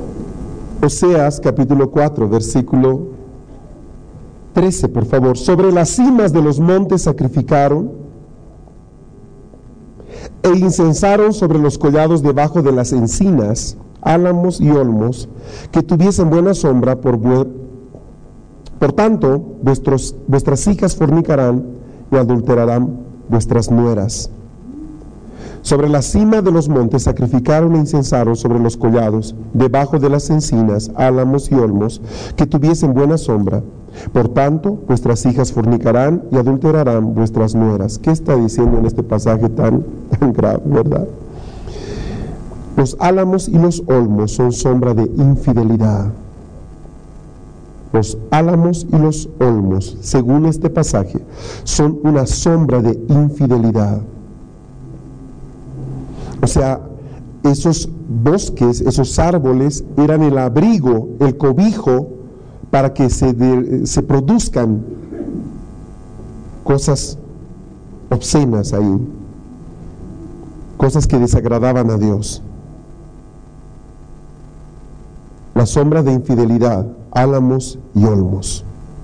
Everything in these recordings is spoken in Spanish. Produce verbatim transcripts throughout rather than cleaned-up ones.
Oseas capítulo cuatro, versículo trece, por favor. Sobre las cimas de los montes sacrificaron e incensaron sobre los collados debajo de las encinas, álamos y olmos, que tuviesen buena sombra. Por, por tanto, vuestros, vuestras hijas fornicarán y adulterarán vuestras nueras. Sobre la cima de los montes sacrificaron e incensaron sobre los collados, debajo de las encinas, álamos y olmos, que tuviesen buena sombra. Por tanto, vuestras hijas fornicarán y adulterarán vuestras nueras. ¿Qué está diciendo en este pasaje tan, tan grave, verdad? Los álamos y los olmos son sombra de infidelidad. Los álamos y los olmos, según este pasaje, son una sombra de infidelidad. O sea, esos bosques, esos árboles eran el abrigo, el cobijo para que se, de, se produzcan cosas obscenas ahí, cosas que desagradaban a Dios. La sombra de infidelidad, álamos y olmos.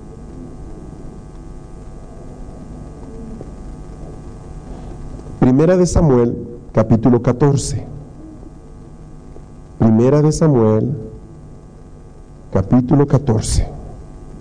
Primera de Samuel, capítulo catorce. Primera de Samuel, capítulo catorce.